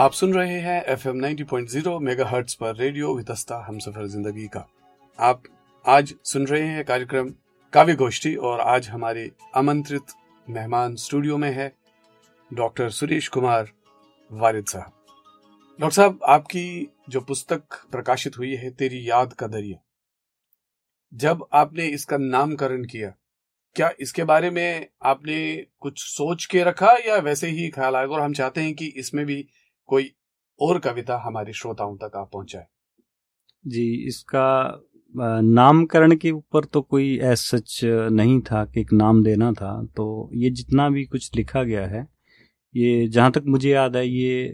आप सुन रहे हैं FM 90.0 मेगाहर्ट्ज पर रेडियो वितस्ता हमसफर जिंदगी का। आप आज सुन रहे हैं कार्यक्रम काव्य गोष्ठी और आज हमारे आमंत्रित मेहमान स्टूडियो में है डॉक्टर सुरेश कुमार वारिद साहब। डॉक्टर साहब, आपकी जो पुस्तक प्रकाशित हुई है तेरी याद का दरिया, जब आपने इसका नामकरण किया, क्या इसके बारे में आपने कुछ सोच के रखा या वैसे ही ख्याल आया? और हम चाहते हैं कि इसमें भी कोई और कविता हमारे श्रोताओं तक आप पहुंचाए। जी, इसका नामकरण के ऊपर तो कोई ऐसा सच नहीं था कि एक नाम देना था। तो ये जितना भी कुछ लिखा गया है, ये जहाँ तक मुझे याद है ये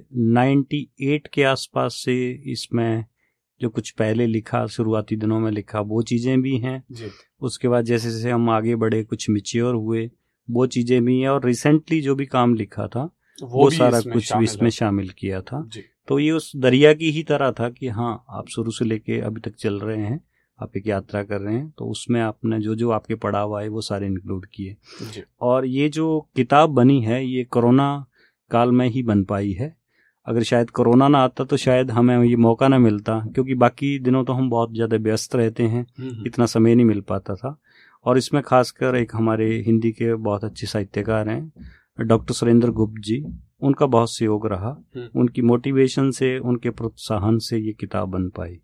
98 के आसपास से इसमें जो कुछ पहले लिखा, शुरुआती दिनों में लिखा, वो चीज़ें भी हैं जी। उसके बाद जैसे जैसे हम आगे बढ़े, कुछ मैच्योर हुए, वो चीज़ें भी हैं। और रिसेंटली जो भी काम लिखा था वो सारा कुछ भी इसमें शामिल किया था। तो ये उस दरिया की ही तरह था कि हाँ, आप शुरू से लेके अभी तक चल रहे हैं, आप एक यात्रा कर रहे हैं, तो उसमें आपने जो जो आपके पड़ाव आए वो सारे इंक्लूड किए। और ये जो किताब बनी है ये कोरोना काल में ही बन पाई है। अगर शायद कोरोना ना आता तो शायद हमें ये मौका ना मिलता, क्योंकि बाकी दिनों तो हम बहुत ज़्यादा व्यस्त रहते हैं, इतना समय नहीं मिल पाता था। और इसमें खासकर एक हमारे हिंदी के बहुत अच्छे साहित्यकार हैं डॉक्टर सुरेंद्र गुप्त जी, उनका बहुत सहयोग रहा। उनकी मोटिवेशन से, उनके प्रोत्साहन से ये किताब बन पाई।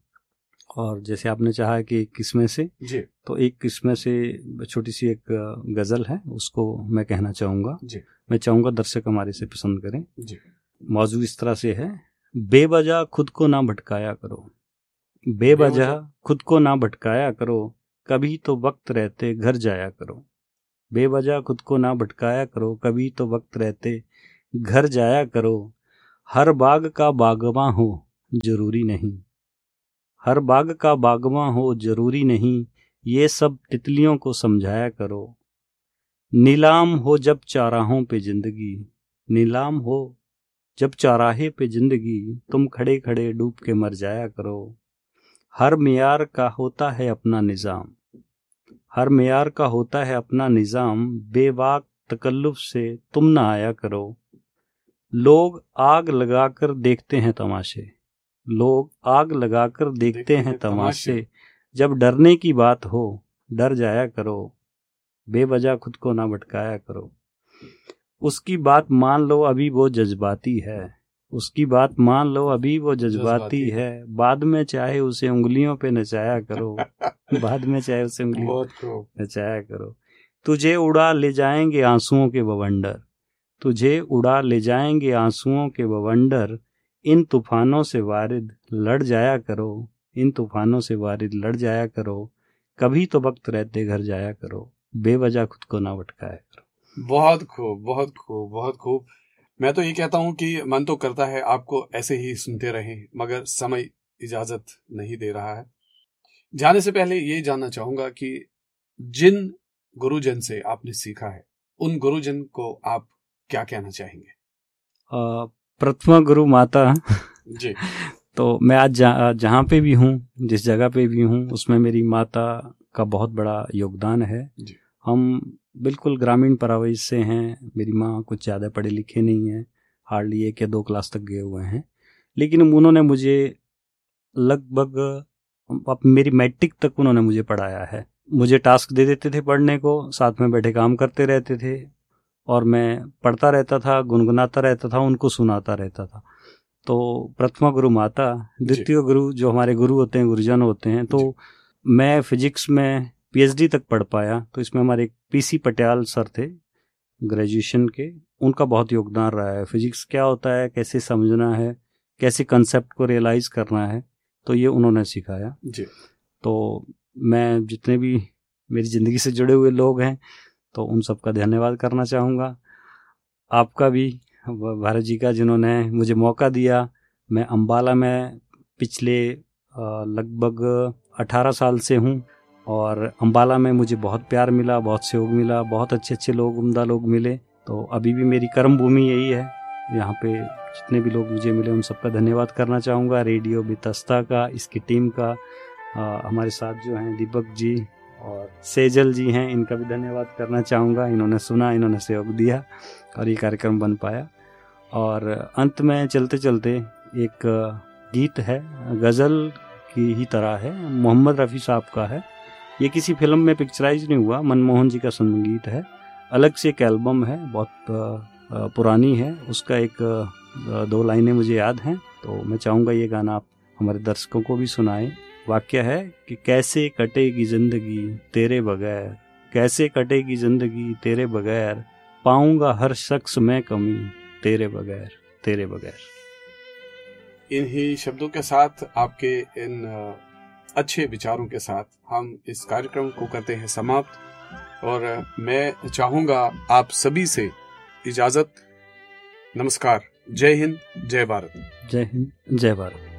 और जैसे आपने चाहा कि एक किस्में से जी। तो एक किस्में से छोटी सी एक गज़ल है, उसको मैं कहना चाहूँगा। मैं चाहूँगा दर्शक हमारे से पसंद करें जी। मौजूद इस तरह से है। बेवजह खुद को ना भटकाया करो, बेवजह खुद को ना भटकाया करो, कभी तो वक्त रहते घर जाया करो। बेवजह खुद को ना भटकाया करो, कभी तो वक्त रहते घर जाया करो। हर बाग का बागवां हो जरूरी नहीं, हर बाग का बागवां हो जरूरी नहीं, ये सब तितलियों को समझाया करो। नीलाम हो जब चाराहों पे जिंदगी, नीलाम हो जब चाराहे पे जिंदगी, तुम खड़े खड़े डूब के मर जाया करो। हर मियार का होता है अपना निजाम, हर मियार का होता है अपना निजाम, बेवाक तकल्लुफ से तुम ना आया करो। लोग आग लगाकर देखते हैं तमाशे, लोग आग लगाकर देखते हैं तमाशे, जब डरने की बात हो डर जाया करो। बेवजह खुद को ना भटकाया करो। उसकी बात मान लो अभी वो जज्बाती है, उसकी बात मान लो अभी वो जज्बाती है, बाद में चाहे उसे उंगलियों पे नचाया करो, बाद में चाहे उसे उंगलियों पे नचाया करो। तुझे उड़ा ले जाएंगे आंसुओं के बवंडर, तुझे उड़ा ले जाएंगे आंसुओं के बवंडर, इन तूफानों से वारिद लड़ जाया करो, इन तूफानों से वारिद लड़ जाया करो। कभी तो वक्त रहते घर जाया करो, बेवजह खुद को ना भटकाया करो। बहुत खूब, बहुत खूब, बहुत खूब। मैं तो ये कहता हूँ कि मन तो करता है आपको ऐसे ही सुनते रहें, मगर समय इजाजत नहीं दे रहा है। जाने से पहले ये जानना चाहूंगा कि जिन गुरुजन से आपने सीखा है, उन गुरुजन को आप क्या कहना चाहेंगे? प्रथमा गुरु माता जी। तो मैं आज जहाँ पे भी हूँ, जिस जगह पे भी हूँ, उसमें मेरी माता का बहुत बड़ा योगदान है जी। हम बिल्कुल ग्रामीण परिवेश से हैं। मेरी माँ कुछ ज़्यादा पढ़े लिखे नहीं हैं, हार्डली 1 या 2 क्लास तक गए हुए हैं, लेकिन उन्होंने मुझे लगभग मेरी मैट्रिक तक उन्होंने मुझे पढ़ाया है। मुझे टास्क दे देते थे पढ़ने को, साथ में बैठे काम करते रहते थे और मैं पढ़ता रहता था, गुनगुनाता रहता था, उनको सुनाता रहता था। तो प्रथमा गुरु माता, द्वितीय गुरु जो हमारे गुरु होते हैं, गुरुजन होते हैं। तो मैं फिजिक्स में PhD तक पढ़ पाया, तो इसमें हमारे PC पटियाल सर थे ग्रेजुएशन के, उनका बहुत योगदान रहा है। फिजिक्स क्या होता है, कैसे समझना है, कैसे कंसेप्ट को रियलाइज करना है, तो ये उन्होंने सिखाया जी। तो मैं जितने भी मेरी ज़िंदगी से जुड़े हुए लोग हैं तो उन सबका धन्यवाद करना चाहूँगा। आपका भी, भारत जी का, जिन्होंने मुझे मौका दिया। मैं अम्बाला में पिछले लगभग 18 साल से हूँ और अम्बाला में मुझे बहुत प्यार मिला, बहुत सहयोग मिला, बहुत अच्छे अच्छे लोग, उम्दा लोग मिले। तो अभी भी मेरी कर्म भूमि यही है। यहाँ पे जितने भी लोग मुझे मिले उन सबका धन्यवाद करना चाहूँगा, रेडियो वितस्ता का, इसकी टीम का, हमारे साथ जो हैं दीपक जी और सेजल जी हैं, इनका भी धन्यवाद करना चाहूँगा। इन्होंने सुना, इन्होंने सहयोग दिया और ये कार्यक्रम बन पाया। और अंत में चलते चलते एक गीत है, गज़ल की ही तरह है, मोहम्मद रफ़ी साहब का है। ये किसी फिल्म में पिक्चराइज नहीं हुआ, मनमोहन जी का संगीत है, अलग से एक एल्बम है, बहुत पुरानी है। उसका एक 2 लाइनें मुझे याद हैं, तो मैं चाहूँगा ये गाना आप हमारे दर्शकों को भी सुनाएं। वाक्य है कि कैसे कटेगी ज़िंदगी तेरे बगैर, कैसे कटेगी ज़िंदगी तेरे बगैर, पाऊंगा हर शख्स में कमी तेरे बगैर, तेरे बगैर। इन्हीं शब्दों के साथ, आपके इन अच्छे विचारों के साथ हम इस कार्यक्रम को करते हैं समाप्त, और मैं चाहूँगा आप सभी से इजाज़त। नमस्कार। जय हिंद, जय भारत। जय हिंद, जय भारत।